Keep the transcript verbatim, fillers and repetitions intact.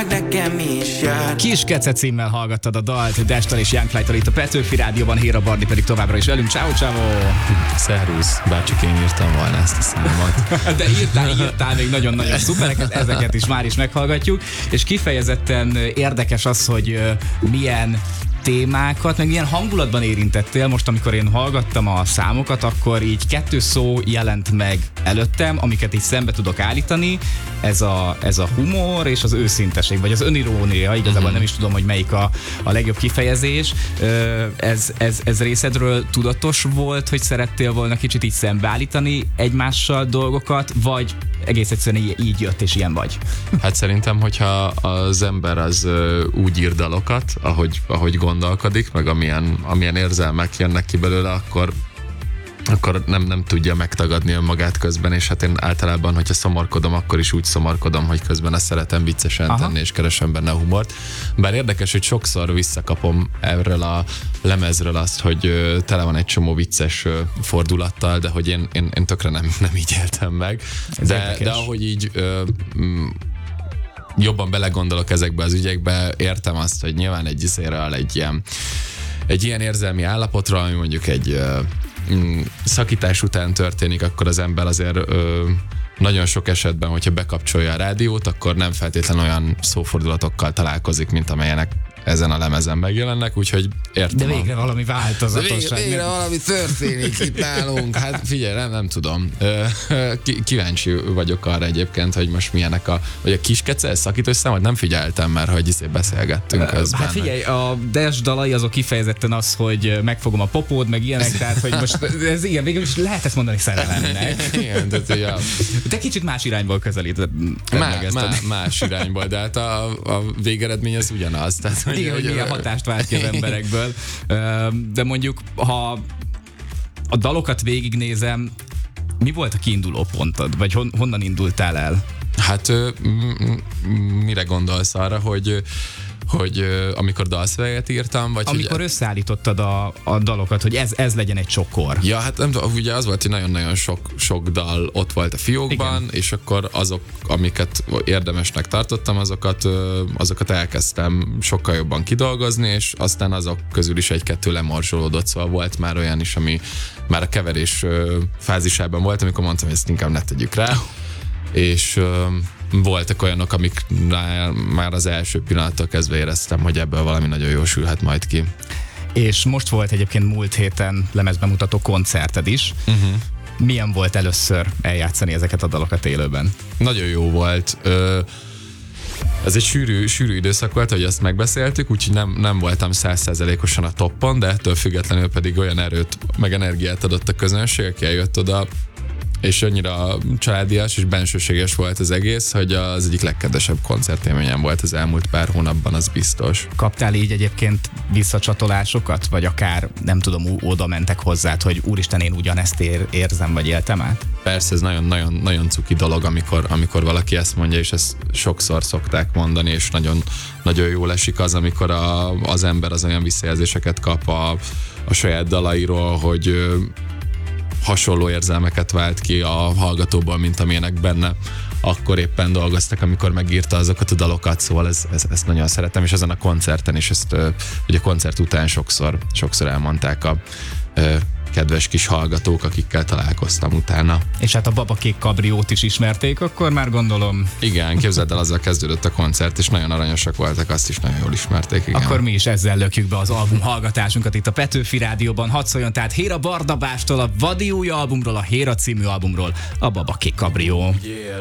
meg nekem is jár. Kis Kece címmel hallgattad a dalt, Destal és Young Flight-tal itt a Petőfi Rádióban, Héra Bardi pedig továbbra is velünk. Ciao, ciao. Szervusz, bárcsak én írtam volna ezt a számot. De írtál, írtál még nagyon-nagyon szupereket, ezeket is már is meghallgatjuk, és kifejezetten érdekes az, hogy milyen témákat, meg milyen hangulatban érintettél. Most, amikor én hallgattam a számokat, akkor így kettő szó jelent meg előttem, amiket így szembe tudok állítani. Ez a, ez a humor és az őszinteség, vagy az önirónia, igazából uh-huh. nem is tudom, hogy melyik a, a legjobb kifejezés. Ez, ez, ez részedről tudatos volt, hogy szerettél volna kicsit így szembeállítani egymással dolgokat, vagy egész egyszerűen így jött és ilyen vagy? Hát szerintem, hogyha az ember az úgy ír dalokat, ahogy, ahogy gondolkodik, meg amilyen, amilyen érzelmek jönnek ki belőle, akkor akkor nem, nem tudja megtagadni önmagát közben, és hát én általában, hogyha szomorkodom, akkor is úgy szomorkodom, hogy közben ezt szeretem viccesen Aha. tenni, és keresem benne a humort. Bár érdekes, hogy sokszor visszakapom erről a lemezről azt, hogy tele van egy csomó vicces fordulattal, de hogy én, én, én tökre nem, nem így éltem meg. De, de ahogy így ö, m, jobban belegondolok ezekbe az ügyekbe, értem azt, hogy nyilván egy iszéről egy ilyen, egy ilyen érzelmi állapotra, ami mondjuk egy szakítás után történik, akkor az ember azért ö, nagyon sok esetben, hogyha bekapcsolja a rádiót, akkor nem feltétlenül olyan szófordulatokkal találkozik, mint amelyenek ezen a lemezen megjelennek, úgyhogy értem. De végre a... valami változatosság. Végre, végre valami történik itt nálunk. Hát figyelj, nem, nem tudom. Kíváncsi vagyok arra egyébként, hogy most milyenek a... Vagy a Kis Kece szakítós számot nem figyeltem, mert hogy iszé beszélgettünk közben. Hát figyelj, a Des dalai azok kifejezetten az, hogy megfogom a popód, meg ilyenek, tehát hogy most ez igen, végül is lehet ezt mondani szerelemnek. Igen, tehát ja. De kicsit más irányból közelít. Má, má, más irányból, de hát a, a végeredmény az ugyanaz. Tehát, igen, hogy milyen hatást vált ki az emberekből. De mondjuk, ha a dalokat végignézem, mi volt a kiinduló pontod? Vagy hon, honnan indultál el? Hát mire gondolsz arra, hogy hogy amikor dalszöveget írtam, vagy amikor hogy... összeállítottad a, a dalokat, hogy ez, ez legyen egy csokor. Ja, hát nem tudom, ugye az volt, hogy nagyon-nagyon sok, sok dal ott volt a fiókban, igen. És akkor azok, amiket érdemesnek tartottam, azokat, azokat elkezdtem sokkal jobban kidolgozni, és aztán azok közül is egy-kettő lemorzsolódott, szóval volt már olyan is, ami már a keverés fázisában volt, amikor mondtam, hogy ezt inkább ne tegyük rá, és voltak olyanok, amik már az első pillanattól kezdve éreztem, hogy ebből valami nagyon jó sülhet majd ki. És most volt egyébként múlt héten lemezbemutató koncerted is. Uh-huh. Milyen volt először eljátszani ezeket a dalokat élőben? Nagyon jó volt. Ez egy sűrű, sűrű időszak volt, hogy azt megbeszéltük, úgyhogy nem, nem voltam száz százalékosan a toppon, de ettől függetlenül pedig olyan erőt, meg energiát adott a közönség, aki eljött oda, és annyira családias és bensőséges volt az egész, hogy az egyik legkedvesebb koncertélményem volt az elmúlt pár hónapban, az biztos. Kaptál így egyébként visszacsatolásokat, vagy akár, nem tudom, oda mentek hozzád, hogy úristen, én ugyanezt ér, érzem, vagy éltem át? Persze, ez nagyon-nagyon nagyon cuki dolog, amikor, amikor valaki ezt mondja, és ezt sokszor szokták mondani, és nagyon, nagyon jól esik az, amikor a, az ember az olyan visszajelzéseket kap a, a saját dalairól, hogy hasonló érzelmeket vált ki a hallgatóból, mint amilyenek benne akkor éppen dolgoztak, amikor megírta azokat a dalokat, szóval ez, ez, ezt nagyon szeretem, és ezen a koncerten is ezt ugye a koncert után sokszor, sokszor elmondták a kedves kis hallgatók, akikkel találkoztam utána. És hát a Babakék kabriót is ismerték, akkor már gondolom. Igen, képzeld el, azzal kezdődött a koncert, és nagyon aranyosak voltak, azt is nagyon jól ismerték. Igen. Akkor mi is ezzel lökjük be az album hallgatásunkat itt a Petőfi Rádióban. Hadd szóljon tehát Héra Bardabástól, a vadi új albumról, a Héra című albumról, a Babakék kabrió. Yeah.